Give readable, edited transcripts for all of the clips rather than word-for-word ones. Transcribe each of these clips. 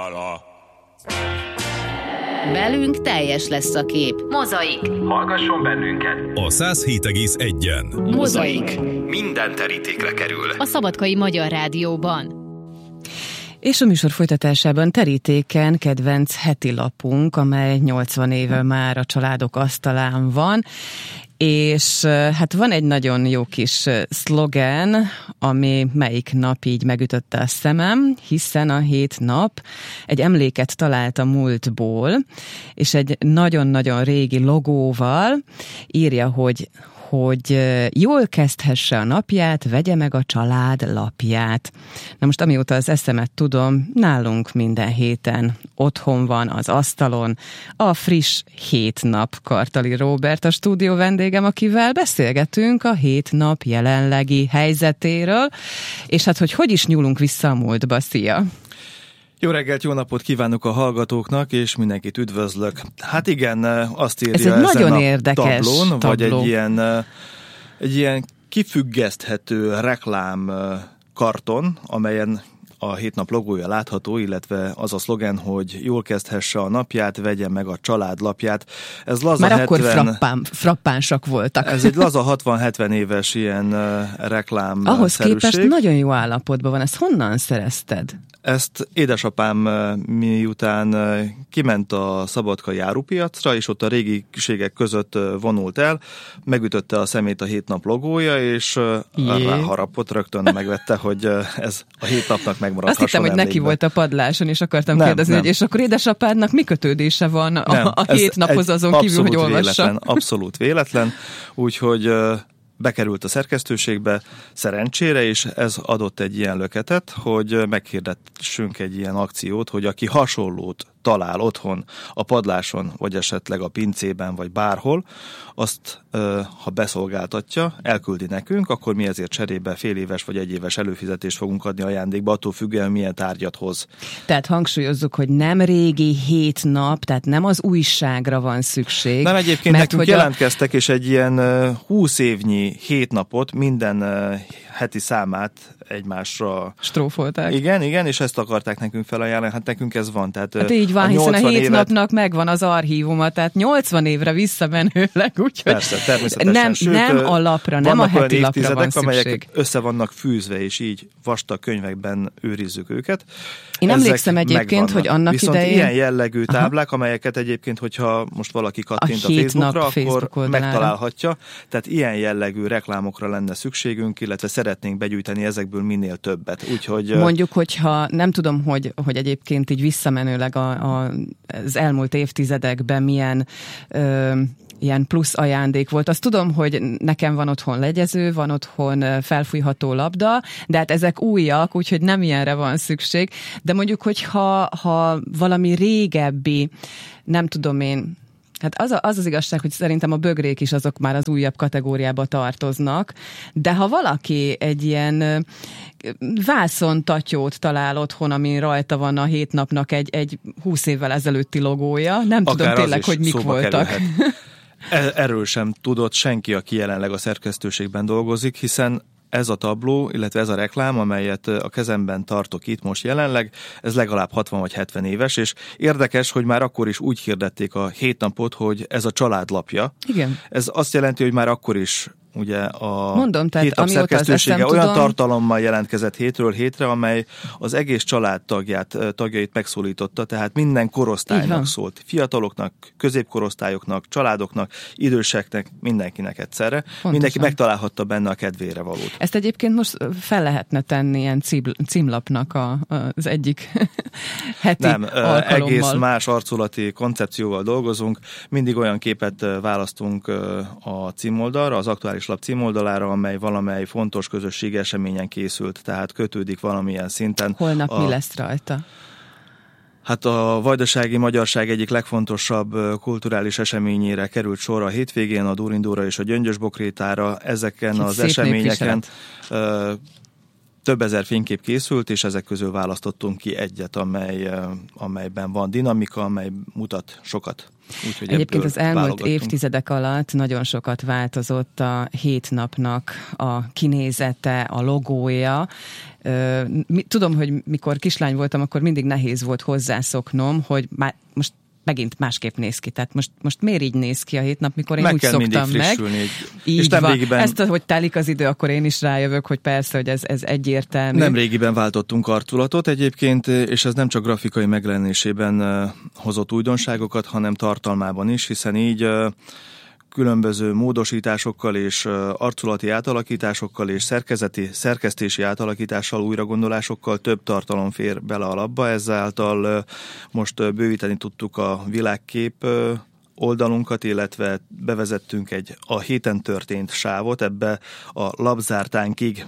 Velünk teljes lesz a kép. Mozaik. Hallgasson bennünket. A 107,1-en. Mozaik. Minden terítékre kerül. A Szabadkai Magyar Rádióban. És a műsor folytatásában terítéken kedvenc heti lapunk, amely 80 éve már a családok asztalán van, és hát van egy nagyon jó kis szlogen, ami melyik nap így megütötte a szemem, hiszen a 7 nap egy emléket talált a múltból, és egy nagyon-nagyon régi logóval írja, hogy jól kezdhesse a napját, vegye meg a család lapját. Na most amióta az eszemet tudom, nálunk minden héten otthon van az asztalon a friss 7 nap. Kartali Róbert a stúdió vendégem, akivel beszélgetünk a 7 nap jelenlegi helyzetéről, és hát hogy is nyúlunk vissza a múltba. Szia! Jó reggelt, jó napot kívánok a hallgatóknak, és mindenkit üdvözlök. Hát igen, azt írja ez egy ezen nagyon a érdekes tablón, tabló. vagy egy ilyen kifüggeszthető reklám karton, amelyen a 7 nap logója látható, illetve az a szlogen, hogy jól kezdhesse a napját, vegye meg a családlapját. Ez laza már 70, akkor frappánsak voltak. Ez egy laza 60-70 éves ilyen reklám. Ahhoz képest nagyon jó állapotban van. Ezt honnan szerezted? Ezt édesapám miután kiment a szabadkai árupiacra, és ott a régiségek között vonult el, megütötte a szemét a 7 nap logója, és ráharapott, rögtön megvette, hogy ez a 7 napnak megmaradhasson. Azt hittem, hogy neki volt a padláson, és akartam kérdezni, hogy és akkor édesapádnak mi kötődése van a 7 naphoz azon kívül, hogy olvassa? Véletlen, abszolút véletlen, úgyhogy bekerült a szerkesztőségbe, szerencsére, és ez adott egy ilyen löketet, hogy meghirdessünk egy ilyen akciót, hogy aki hasonlót talál otthon, a padláson, vagy esetleg a pincében, vagy bárhol, azt, ha beszolgáltatja, elküldi nekünk, akkor mi ezért cserébe fél éves vagy 1 éves előfizetést fogunk adni ajándékba, attól függően milyen tárgyat hoz. Tehát hangsúlyozzuk, hogy nem régi 7 nap, tehát nem az újságra van szükség. Nem, egyébként nekünk jelentkeztek, és egy ilyen 20 évnyi 7 napot, minden heti számát egymásra strófolták. Igen, és ezt akarták nekünk felajánlani, hát nekünk ez van. Tehát hát így van, hiszen a 7 napnak megvan az archívuma, tehát 80 évre visszamenőleg, úgyhogy persze, természetesen. Nem a lapra, nem a heti lapra van szükség. Amelyek össze vannak fűzve, és így vastag könyvekben őrizzük őket. Én emlékszem egyébként, megvannak. Hogy annak viszont idején... ilyen jellegű táblák, amelyeket egyébként, hogyha most valaki kattint a Facebookra, akkor megtalálhatja. Tehát ilyen jellegű reklámokra lenne szükségünk, illetve szeretnénk begyűjteni ezekből minél többet. Úgyhogy mondjuk, hogyha nem tudom, hogy egyébként így visszamenőleg az elmúlt évtizedekben milyen ilyen plusz ajándék volt. Azt tudom, hogy nekem van otthon legyező, van otthon felfújható labda, de hát ezek újak, úgyhogy nem ilyenre van szükség. De mondjuk, hogyha valami régebbi, nem tudom én, hát az igazság, hogy szerintem a bögrék is azok már az újabb kategóriába tartoznak, de ha valaki egy ilyen vászontatyót talál otthon, amin rajta van a 7 napnak egy 20 évvel ezelőtti logója, nem akár tudom tényleg, hogy mik voltak. Erről sem tudott senki, aki jelenleg a szerkesztőségben dolgozik, hiszen ez a tabló, illetve ez a reklám, amelyet a kezemben tartok itt most jelenleg, ez legalább 60 vagy 70 éves, és érdekes, hogy már akkor is úgy hirdették a 7 napot, hogy ez a családlapja. Igen. Ez azt jelenti, hogy már akkor is ugye a mondom, 7 nap szerkesztősége olyan tartalommal jelentkezett hétről hétre, amely az egész család tagjait megszólította, tehát minden korosztálynak szólt. Fiataloknak, középkorosztályoknak, családoknak, időseknek, mindenkinek egyszerre. Pontosan. Mindenki megtalálhatta benne a kedvére valót. Ezt egyébként most fel lehetne tenni ilyen címlapnak az egyik heti alkalommal. Egész más arculati koncepcióval dolgozunk. Mindig olyan képet választunk a címoldalra, az aktuális lap címoldalára, amely valamely fontos közösségi eseményen készült, tehát kötődik valamilyen szinten. Holnap mi lesz rajta? Hát a vajdasági magyarság egyik legfontosabb kulturális eseményére került sor a hétvégén, a Durindóra és a Gyöngyös Bokrétára. Ezeken az eseményeken több ezer fénykép készült, és ezek közül választottunk ki egyet, amelyben van dinamika, amely mutat sokat. Úgyhogy egyébként az elmúlt évtizedek alatt nagyon sokat változott a 7 napnak a kinézete, a logója. Tudom, hogy mikor kislány voltam, akkor mindig nehéz volt hozzászoknom, hogy most megint másképp néz ki. Tehát most miért így néz ki a 7 nap, mikor én úgy szoktam meg. Így van. Régiben... Ezt, hogy telik az idő, akkor én is rájövök, hogy persze, hogy ez egyértelmű. Nem régiben váltottunk arculatot egyébként, és ez nem csak grafikai megjelenésében hozott újdonságokat, hanem tartalmában is, hiszen így különböző módosításokkal és arculati átalakításokkal és szerkesztési átalakítással, újragondolásokkal több tartalom fér bele a labba, ezáltal most bővíteni tudtuk a világkép oldalunkat, illetve bevezettünk a héten történt sávot, ebbe a lapzártánkig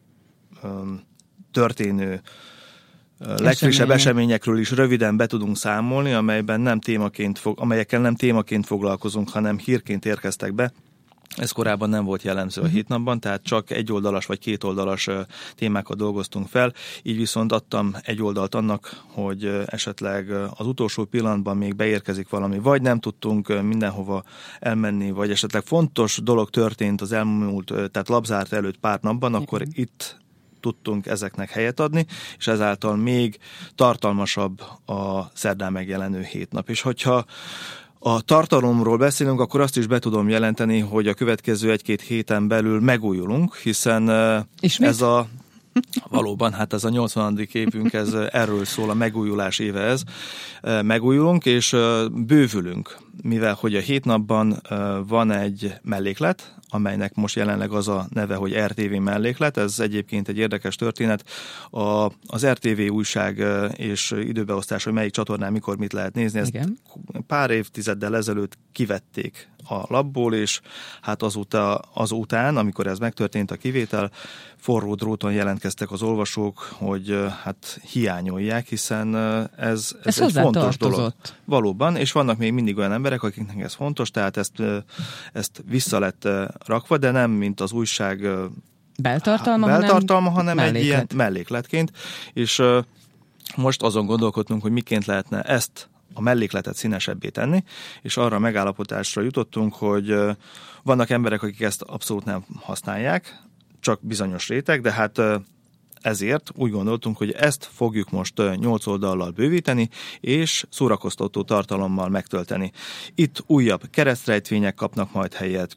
történő legfrissebb eseményekről is röviden be tudunk számolni, amelyekkel nem témaként foglalkozunk, hanem hírként érkeztek be. Ez korábban nem volt jellemző a 7 napban, tehát csak egyoldalas vagy kétoldalas témákat dolgoztunk fel, így viszont adtam egy oldalt annak, hogy esetleg az utolsó pillanatban még beérkezik valami, vagy nem tudtunk mindenhova elmenni, vagy esetleg fontos dolog történt az elmúlt, tehát lapzárt előtt pár napban, akkor itt tudtunk ezeknek helyet adni, és ezáltal még tartalmasabb a szerdán megjelenő 7 nap. És hogyha a tartalomról beszélünk, akkor azt is be tudom jelenteni, hogy a következő 1-2 héten belül megújulunk, hiszen ez valóban, hát ez a 80. évünk, ez erről szól, a megújulás éve ez. Megújulunk és bővülünk, mivel hogy a 7 napban van egy melléklet, amelynek most jelenleg az a neve, hogy RTV melléklet. Ez egyébként egy érdekes történet. Az RTV újság és időbeosztás, hogy melyik csatornán mikor mit lehet nézni, ezt pár évtizeddel ezelőtt kivették a labból, és hát azután, amikor ez megtörtént a kivétel, forró dróton jelentkeztek az olvasók, hogy hát hiányolják, hiszen ez egy fontos dolog. Valóban, és vannak még mindig olyan emberek, akiknek ez fontos, tehát ezt vissza lett rakva, de nem mint az újság beltartalma, hanem egy ilyen mellékletként, és most azon gondolkodtunk, hogy miként lehetne ezt a mellékletet színesebbé tenni, és arra a megállapodásra jutottunk, hogy vannak emberek, akik ezt abszolút nem használják, csak bizonyos réteg, de hát ezért úgy gondoltunk, hogy ezt fogjuk most 8 oldallal bővíteni, és szórakoztató tartalommal megtölteni. Itt újabb keresztrejtvények kapnak majd helyet,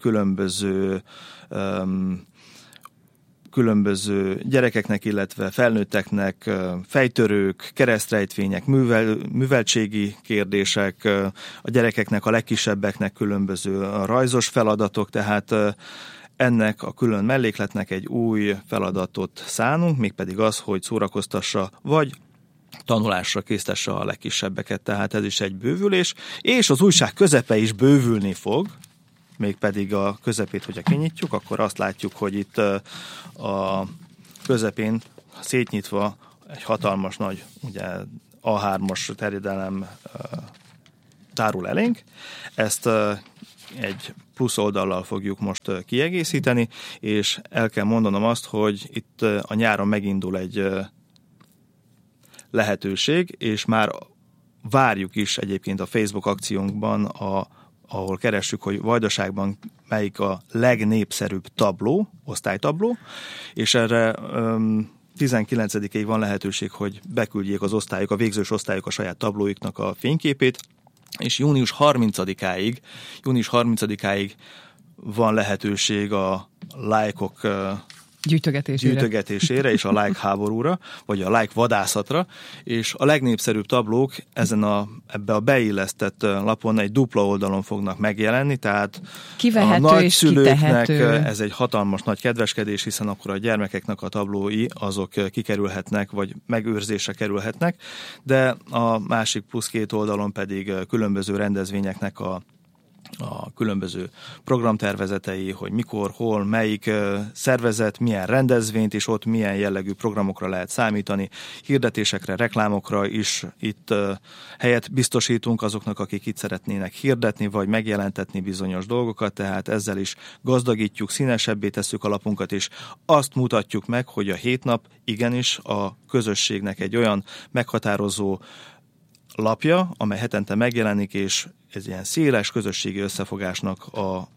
különböző gyerekeknek, illetve felnőtteknek fejtörők, keresztrejtvények, műveltségi kérdések, a gyerekeknek, a legkisebbeknek különböző rajzos feladatok, tehát ennek a külön mellékletnek egy új feladatot szánunk, mégpedig az, hogy szórakoztassa, vagy tanulásra késztesse a legkisebbeket, tehát ez is egy bővülés, és az újság közepe is bővülni fog, mégpedig a közepét, hogyha kinyitjuk, akkor azt látjuk, hogy itt a közepén szétnyitva egy hatalmas nagy, ugye A3-as terjedelem tárul elénk. Ezt egy plusz oldallal fogjuk most kiegészíteni, és el kell mondanom azt, hogy itt a nyáron megindul egy lehetőség, és már várjuk is egyébként a Facebook akciónkban, ahol keressük, hogy Vajdaságban melyik a legnépszerűbb tabló, osztálytabló, és erre 19-ig van lehetőség, hogy beküldjék az osztályok, a végzős osztályok a saját tablóiknak a fényképét, és június 30-áig van lehetőség a lájkok gyűjtögetésére és a like háborúra, vagy a like vadászatra, és a legnépszerűbb tablók ebbe a beillesztett lapon egy dupla oldalon fognak megjelenni, tehát kivehető a nagyszülőknek ez egy hatalmas nagy kedveskedés, hiszen akkor a gyermekeknek a tablói azok kikerülhetnek, vagy megőrzésre kerülhetnek, de a másik plusz 2 oldalon pedig különböző rendezvényeknek a a különböző programtervezetei, hogy mikor, hol, melyik szervezet, milyen rendezvényt, és ott milyen jellegű programokra lehet számítani, hirdetésekre, reklámokra is itt helyet biztosítunk azoknak, akik itt szeretnének hirdetni, vagy megjelentetni bizonyos dolgokat, tehát ezzel is gazdagítjuk, színesebbé tesszük a lapunkat, és azt mutatjuk meg, hogy a 7 nap igenis a közösségnek egy olyan meghatározó lapja, amely hetente megjelenik, és ez ilyen széles közösségi összefogásnak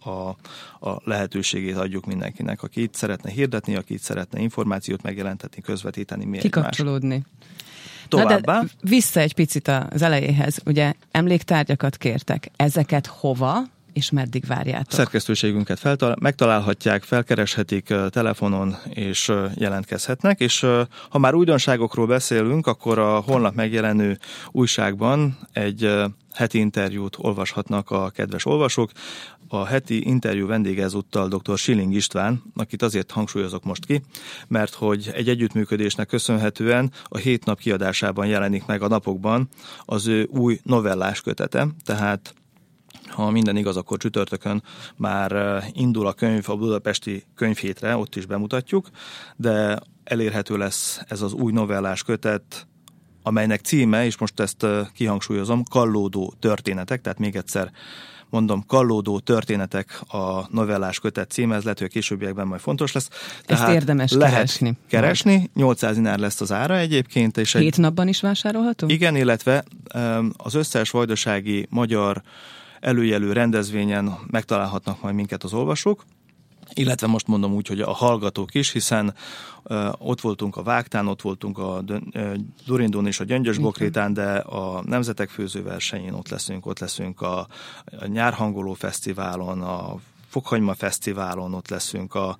a lehetőségét adjuk mindenkinek, aki itt szeretne hirdetni, aki itt szeretne információt megjelentetni, közvetíteni, kikapcsolódni. Továbbá. De vissza egy picit az elejéhez. Ugye emléktárgyakat kértek. Ezeket hova és meddig várjátok? Szerkesztőségünket megtalálhatják, felkereshetik telefonon, és jelentkezhetnek, és ha már újdonságokról beszélünk, akkor a holnap megjelenő újságban egy heti interjút olvashatnak a kedves olvasók. A heti interjú vendége ezúttal dr. Schilling István, akit azért hangsúlyozok most ki, mert hogy egy együttműködésnek köszönhetően a 7 nap kiadásában jelenik meg a napokban az ő új novellás kötete, tehát ha minden igaz, akkor csütörtökön már indul a könyv a budapesti könyvhétre, ott is bemutatjuk, de elérhető lesz ez az új novellás kötet, amelynek címe, és most ezt kihangsúlyozom, Kallódó történetek, tehát még egyszer mondom, Kallódó történetek a novellás kötet címe, ez lehet, hogy a későbbiekben majd fontos lesz. Tehát ezt érdemes keresni. 800 dinár lesz az ára egyébként. És 7 napban is vásárolható? Igen, illetve az összes vajdasági magyar előjelű rendezvényen megtalálhatnak majd minket az olvasók, illetve most mondom úgy, hogy a hallgatók is, hiszen ott voltunk a Vágtán, ott voltunk a Durindón és a Gyöngyös-Bokrétán, de a Nemzetek Főzőversenyén ott leszünk a Nyárhangoló Fesztiválon, a Fokhagyma Fesztiválon, ott leszünk a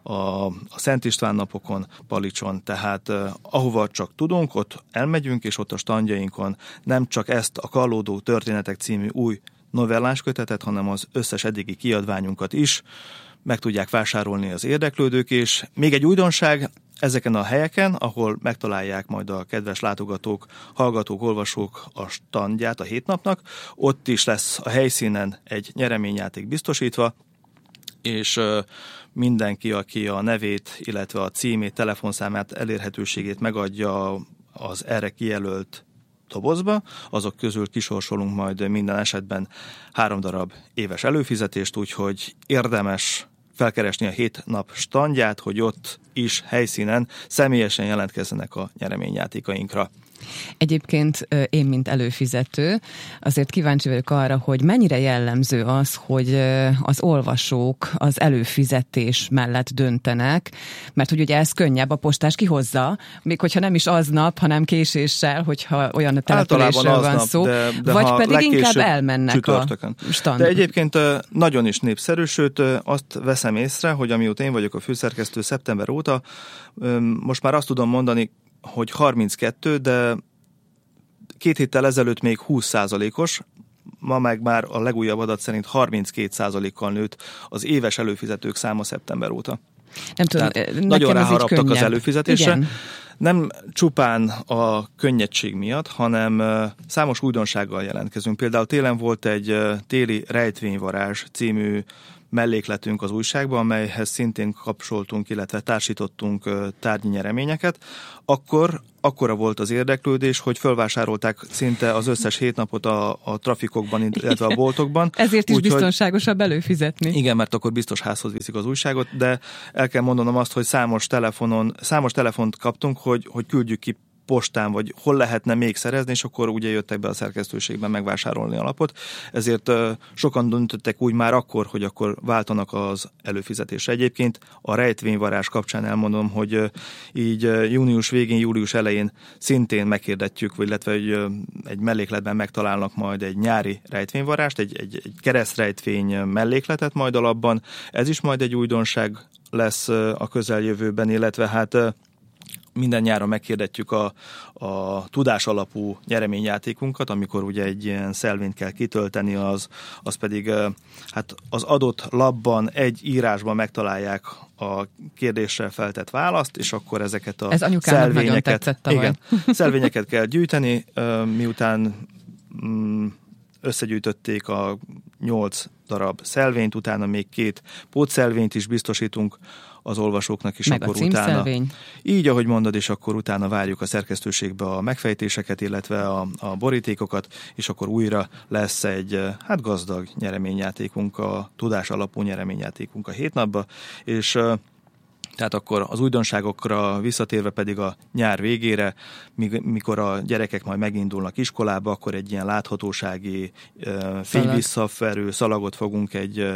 Szent István napokon, Palicson, tehát ahova csak tudunk, ott elmegyünk, és ott a standjainkon nem csak ezt a Kallódó történetek című új novellás kötetet, hanem az összes eddigi kiadványunkat is meg tudják vásárolni az érdeklődők, és még egy újdonság, ezeken a helyeken, ahol megtalálják majd a kedves látogatók, hallgatók, olvasók a standját a 7 napnak, ott is lesz a helyszínen egy nyereményjáték biztosítva, és mindenki, aki a nevét, illetve a címét, telefonszámát, elérhetőségét megadja az erre kijelölt dobozba, azok közül kisorsolunk majd minden esetben 3 darab éves előfizetést, úgyhogy érdemes felkeresni a 7 nap standját, hogy ott is helyszínen személyesen jelentkezzenek a nyereményjátékainkra. Egyébként én, mint előfizető, azért kíváncsi vagyok arra, hogy mennyire jellemző az, hogy az olvasók az előfizetés mellett döntenek, mert hogy ugye ez könnyebb, a postás kihozza, még hogyha nem is aznap, hanem késéssel, hogyha olyan településről van szó, de vagy pedig inkább elmennek csütörtökön. A stand. De egyébként nagyon is népszerű, sőt azt veszem észre, hogy amióta én vagyok a főszerkesztő szeptember óta, most már azt tudom mondani, hogy 32, de 2 héttel ezelőtt még 20%-os, ma meg már a legújabb adat szerint 32%-kal nőtt az éves előfizetők száma szeptember óta. Nem tudom, nagyon ráharaptak az előfizetésre. Igen. Nem csupán a könnyedség miatt, hanem számos újdonsággal jelentkezünk. Például télen volt egy téli rejtvényvarázs című mellékletünk az újságban, amelyhez szintén kapcsoltunk, illetve társítottunk tárgyi nyereményeket. Akkora volt az érdeklődés, hogy fölvásárolták szinte az összes 7 napot a trafikokban, illetve a boltokban. Ezért is biztonságosabb előfizetni. Igen, mert akkor biztos házhoz viszik az újságot, de el kell mondanom azt, hogy számos telefont kaptunk, hogy küldjük ki postán, vagy hol lehetne még szerezni, és akkor ugye jöttek be a szerkesztőségben megvásárolni a lapot. Ezért sokan döntöttek úgy már akkor, hogy akkor váltanak az előfizetésre. Egyébként a rejtvényvarázs kapcsán elmondom, hogy így június végén, július elején szintén meghirdetjük, vagy illetve egy mellékletben megtalálnak majd egy nyári rejtvényvarást, egy keresztrejtvény mellékletet majd alapban. Ez is majd egy újdonság lesz a közeljövőben, illetve hát minden nyáron meghirdetjük a tudás alapú nyereményjátékunkat, amikor ugye egy ilyen szelvényt kell kitölteni, az pedig hát az adott labban egy írásban megtalálják a kérdésre feltett választ, és akkor ezeket a szelvényeket kell gyűjteni, miután összegyűjtötték a 8 darab szelvényt, utána még 2 pótszelvényt is biztosítunk az olvasóknak, és meg akkor a címszelvény. Így, ahogy mondod, és akkor utána várjuk a szerkesztőségbe a megfejtéseket, illetve a borítékokat, és akkor újra lesz egy gazdag nyereményjátékunk, a tudás alapú nyereményjátékunk a 7 napba, és tehát akkor az újdonságokra visszatérve pedig a nyár végére, mikor a gyerekek majd megindulnak iskolába, akkor egy ilyen láthatósági fényvisszaverő szalagot fogunk egy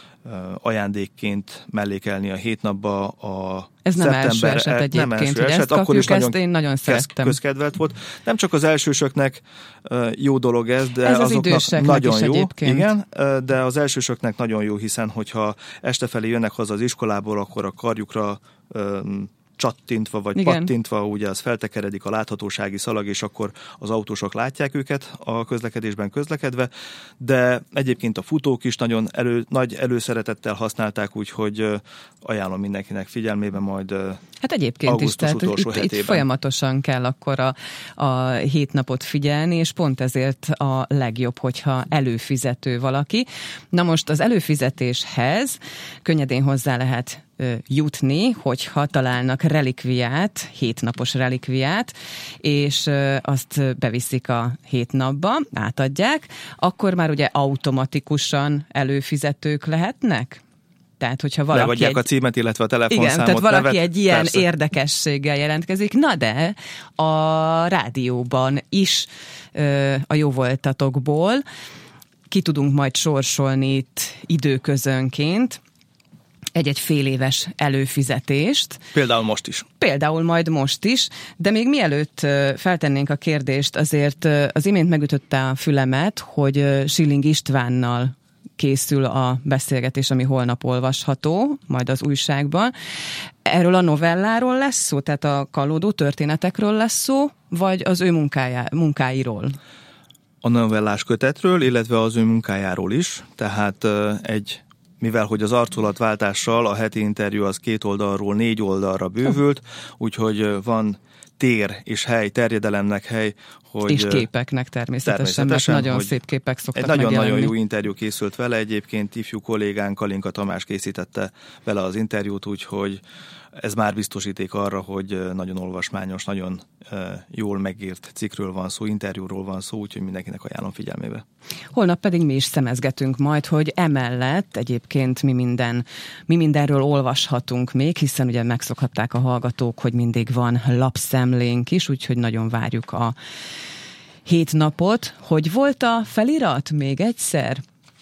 ajándékként mellékelni a 7 napba. Ez nem első eset egyébként, nem első hogy eset, ezt akkor kapjuk, is nagyon ezt én nagyon szerettem. Közkedvelt volt. Nem csak az elsősöknek jó dolog ez, de ez azoknak nagyon jó. Egyébként. Igen, de az elsősöknek nagyon jó, hiszen hogyha este felé jönnek haza az iskolából, akkor a karjukra csattintva vagy pattintva, ugye az feltekeredik a láthatósági szalag, és akkor az autósok látják őket a közlekedésben közlekedve, de egyébként a futók is nagyon nagy előszeretettel használták, úgyhogy ajánlom mindenkinek figyelmébe majd hát egyébként is, tehát itt folyamatosan kell akkor a 7 napot figyelni, és pont ezért a legjobb, hogyha előfizető valaki. Na most az előfizetéshez könnyedén hozzá lehet jutni, hogyha találnak relikviát, 7 napos relikviát, és azt beviszik a 7 napba, átadják, akkor már ugye automatikusan előfizetők lehetnek? Tehát, hogyha valaki megadják a címet, illetve a telefonszámot. Igen, tehát valaki nevet, egy ilyen persze. érdekességgel jelentkezik. Na de a rádióban is a jóvoltatokból ki tudunk majd sorsolni itt időközönként egy-egy fél éves előfizetést. Például most is. Például majd most is, de még mielőtt feltennénk a kérdést, azért az imént megütötte a fülemet, hogy Schilling Istvánnal készül a beszélgetés, ami holnap olvasható, majd az újságban. Erről a novelláról lesz szó, tehát a kallódó történetekről lesz szó, vagy az ő munkáiról? A novellás kötetről, illetve az ő munkájáról is, tehát mivel hogy az arculatváltással a heti interjú az 2 oldalról 4 oldalra bővült, úgyhogy van tér és hely, terjedelemnek hely, hogy... És képeknek természetesen, mert nagyon szép képek szoktak megjelenni. Egy nagyon-nagyon jó interjú készült vele, egyébként ifjú kollégánk Kalinka Tamás készítette vele az interjút, úgyhogy ez már biztosíték arra, hogy nagyon olvasmányos, nagyon jól megírt cikkről van szó, interjúról van szó, úgyhogy mindenkinek ajánlom figyelmébe. Holnap pedig mi is szemezgetünk majd, hogy emellett egyébként mi mindenről olvashatunk még, hiszen ugye megszokhatták a hallgatók, hogy mindig van lapszemlénk is, úgyhogy nagyon várjuk a 7 napot. Hogy volt a felirat még egyszer?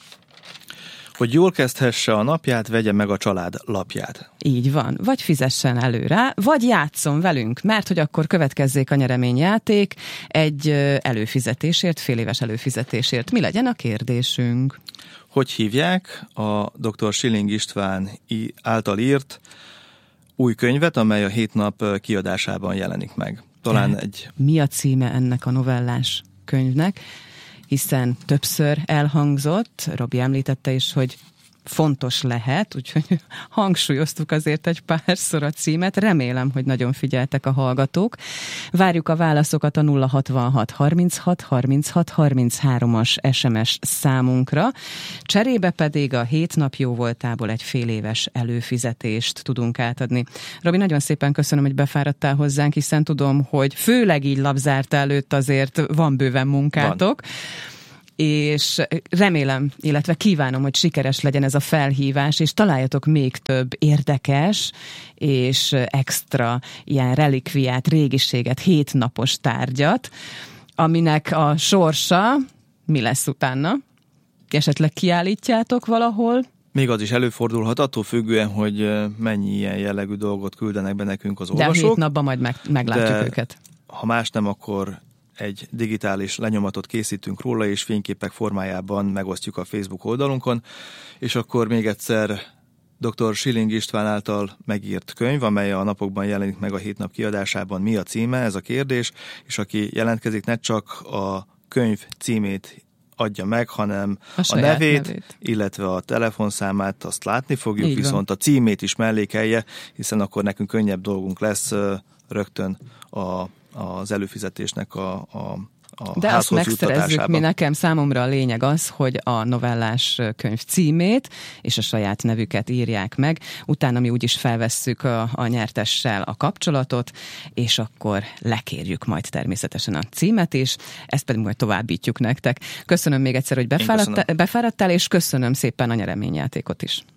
Hogy jól kezdhesse a napját, vegye meg a család lapját. Így van. Vagy fizessen elő rá, vagy játsszon velünk, mert hogy akkor következzék a nyereményjáték egy előfizetésért, féléves előfizetésért. Mi legyen a kérdésünk? Hogy hívják a dr. Schilling István által írt új könyvet, amely a 7 nap kiadásában jelenik meg? Mi a címe ennek a novellás könyvnek? Hiszen többször elhangzott, Robi említette is, hogy fontos lehet, úgyhogy hangsúlyoztuk azért egy párszor a címet. Remélem, hogy nagyon figyeltek a hallgatók. Várjuk a válaszokat a 066 36 36 33-as SMS számunkra. Cserébe pedig a 7 nap jóvoltából egy fél éves előfizetést tudunk átadni. Robi, nagyon szépen köszönöm, hogy befáradtál hozzánk, hiszen tudom, hogy főleg így lapzárta előtt azért van bőven munkátok. Van. És remélem, illetve kívánom, hogy sikeres legyen ez a felhívás, és találjatok még több érdekes és extra ilyen relikviát, régiséget, 7 napos tárgyat, aminek a sorsa mi lesz utána? Esetleg kiállítjátok valahol? Még az is előfordulhat, attól függően, hogy mennyi ilyen jellegű dolgot küldenek be nekünk az olvasók. De a 7 napban majd meglátjuk őket. Ha más nem, akkor egy digitális lenyomatot készítünk róla, és fényképek formájában megosztjuk a Facebook oldalunkon, és akkor még egyszer dr. Schilling István által megírt könyv, amely a napokban jelenik meg a 7 nap kiadásában. Mi a címe? Ez a kérdés, és aki jelentkezik, ne csak a könyv címét adja meg, hanem a nevét, illetve a telefonszámát, azt látni fogjuk, így viszont van. A címét is mellékelje, hiszen akkor nekünk könnyebb dolgunk lesz rögtön az előfizetésnek a De azt házhoz megszerezzük mi, juttatásában. nekem számomra a lényeg az, hogy a novellás könyv címét és a saját nevüket írják meg, utána mi úgyis felvesszük a nyertessel a kapcsolatot, és akkor lekérjük majd természetesen a címet is, ezt pedig majd továbbítjuk nektek. Köszönöm még egyszer, hogy befáradtál, és köszönöm szépen a nyereményjátékot is.